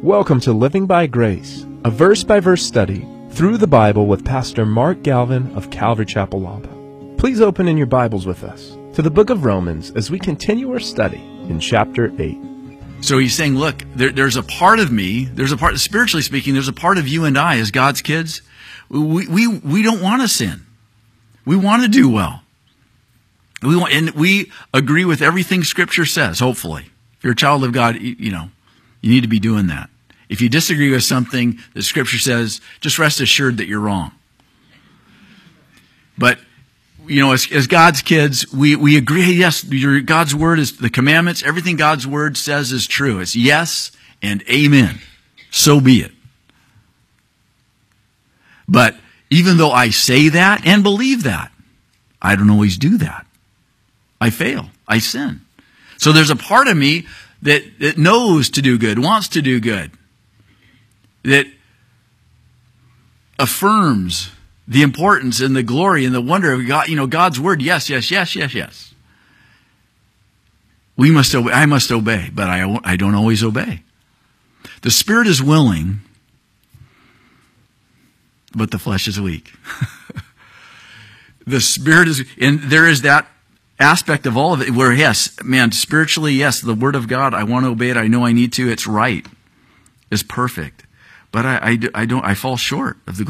Welcome to Living by Grace, a verse-by-verse study through the Bible with Pastor Mark Galvin of Calvary Chapel, Wampa. Please open in your Bibles with us to the book of Romans as we continue our study in chapter 8. So he's saying, look, there's a part of me, spiritually speaking, there's a part of you and I as God's kids. We don't want to sin. We want to do well. We agree with everything Scripture says, hopefully. If you're a child of God, you need to be doing that. If you disagree with something that Scripture says, just rest assured that you're wrong. But, as God's kids, we agree, yes, God's Word is the commandments. Everything God's Word says is true. It's yes and amen. So be it. But even though I say that and believe that, I don't always do that. I fail. I sin. So there's a part of me that knows to do good, wants to do good, that affirms the importance and the glory and the wonder of God, God's Word. Yes, yes, yes, yes, yes. We must obey. I must obey, but I don't always obey. The Spirit is willing, but the flesh is weak. The Spirit is, and there is that aspect of all of it where, yes, man, spiritually, yes, the Word of God, I want to obey it. I know I need to. It's right. It's perfect. But I fall short of the